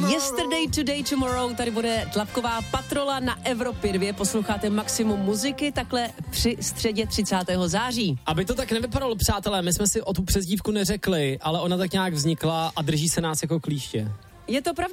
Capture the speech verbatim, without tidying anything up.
Yesterday, Today, Tomorrow, tady bude tlapková patrola na Evropě dva. Posloucháte Maximum muziky takhle při středě třicátého září. Aby to tak nevypadalo, přátelé, my jsme si o tu přezdívku neřekli, ale ona tak nějak vznikla a drží se nás jako klíště. Je to pravda.